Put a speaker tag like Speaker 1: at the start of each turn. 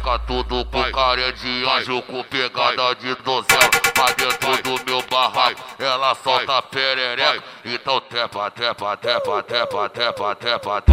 Speaker 1: fica tudo com cara de anjo, com pegada de donzela. Mas dentro do meu barraco, ela solta perereca. Então tepa, tepa, tepa, tepa, tepa, tepa, tepa.